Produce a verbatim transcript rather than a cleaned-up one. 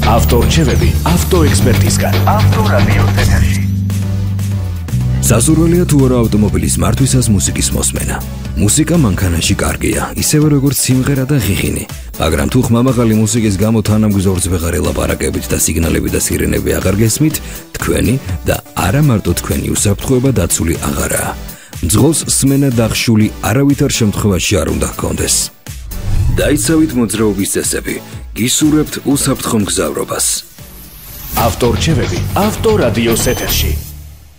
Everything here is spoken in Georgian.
ავტორჩევები ავტოექსპერტისგან. ავტორადიოს ეთერში. სასურველია თუ არა ავტომობილის მართვისას მუსიკის მოსმენა. მუსიკა მანქანაში კარგია, ისევე როგორც სიმღერა და ღიღინი. მაგრამ თუ ხმამაღალი მუსიკის გამო თანამგზავრს ვეღარ ელაპარაკებით და სიგნალები და სირენები აღარ გესმით, თქვენი და არა მარტო თქვენი უსაფრთხოება დაცული აღარაა. მძღოლს სმენა დახშული არავითარ შემთხვევაში არ უნდა ჰქონდეს. დაიცავით მოძრაობის წესები, გისურვებთ უსაფრთხო მგზავრობას. ავტორჩევები ავტორადიოს ეთერში.